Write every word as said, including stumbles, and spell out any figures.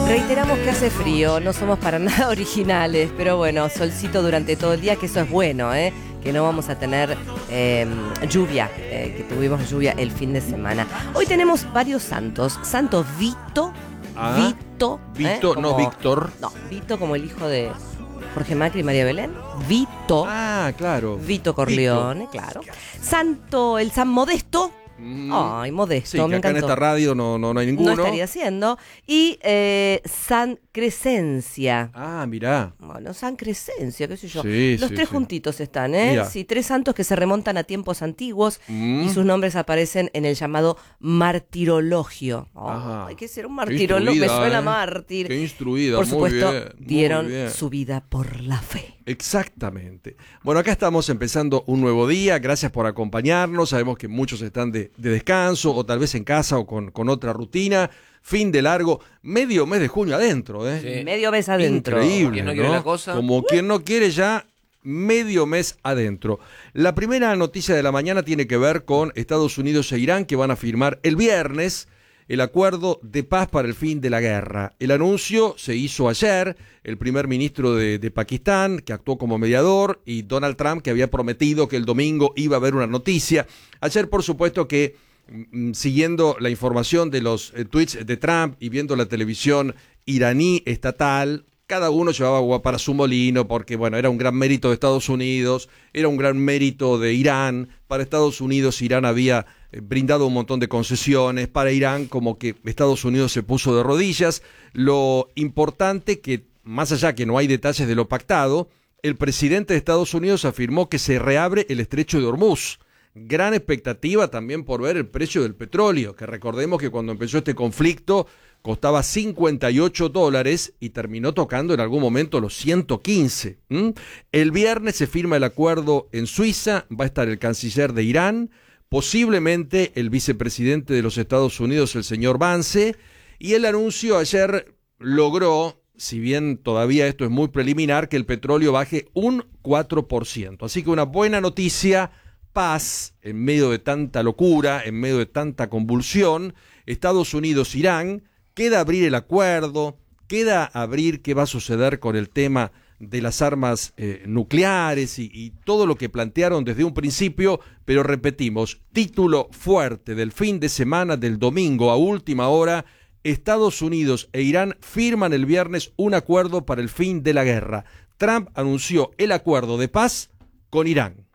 Reiteramos que hace frío, no somos para nada originales, pero bueno, solcito durante todo el día, que eso es bueno, ¿eh? Que no vamos a tener eh, lluvia, eh, que tuvimos lluvia el fin de semana. Hoy tenemos varios santos. Santo Vito, Ah, Vito. Vito, ¿eh? Como, no Víctor. No, Vito como el hijo de Jorge Macri y María Belén. Vito. Ah, claro. Vito Corleone, Vito. claro. Santo, el San Modesto. Mm. Ay, Modesto, Sí, que me acá encantó. en esta radio no, no, no hay ninguno. No estaría haciendo. Y eh, San Crescencia. Ah, mirá. Bueno, San Crescencia, qué sé yo. Sí, Los sí, tres sí. juntitos están, ¿eh? Mira. Sí, tres santos que se remontan a tiempos antiguos Mm. y sus nombres aparecen en el llamado martirologio. Oh, Ajá. hay que ser un Qué martirologio, me instruida, suena ¿eh? mártir. Qué instruida, Por muy supuesto, bien, muy dieron bien. su vida por la fe. Exactamente. Bueno, acá estamos empezando un nuevo día. Gracias por acompañarnos. Sabemos que muchos están de, de descanso o tal vez en casa o con, con otra rutina. Fin de largo, medio mes de junio adentro, ¿eh? Sí. Medio mes adentro. Increíble, Quien no ¿no? quiere la cosa. Como quien no quiere ya medio mes adentro. La primera noticia de la mañana tiene que ver con Estados Unidos e Irán, que van a firmar el viernes el acuerdo de paz para el fin de la guerra. El anuncio se hizo ayer. El primer ministro de, de Pakistán, que actuó como mediador, y Donald Trump, que había prometido que el domingo iba a haber una noticia. Ayer, por supuesto que mm, siguiendo la información de los eh, tweets de Trump y viendo la televisión iraní estatal, cada uno llevaba agua para su molino, porque bueno, era un gran mérito de Estados Unidos, era un gran mérito de Irán. Para Estados Unidos, Irán había eh, brindado un montón de concesiones. Para Irán, como que Estados Unidos se puso de rodillas. Lo importante que, más allá que no hay detalles de lo pactado, el presidente de Estados Unidos afirmó que se reabre el estrecho de Hormuz. Gran expectativa también por ver el precio del petróleo, que recordemos que cuando empezó este conflicto costaba cincuenta y ocho dólares y terminó tocando en algún momento los ciento quince. ¿Mm? El viernes se firma el acuerdo en Suiza, va a estar el canciller de Irán, posiblemente el vicepresidente de los Estados Unidos, el señor Vance, y el anuncio ayer logró, si bien todavía esto es muy preliminar, que el petróleo baje un cuatro por ciento. Así que una buena noticia. Paz en medio de tanta locura, en medio de tanta convulsión. Estados Unidos, Irán, queda abrir el acuerdo, queda abrir qué va a suceder con el tema de las armas eh, nucleares y, y todo lo que plantearon desde un principio, pero repetimos, título fuerte del fin de semana, del domingo a última hora: Estados Unidos e Irán firman el viernes un acuerdo para el fin de la guerra. Trump anunció el acuerdo de paz con Irán.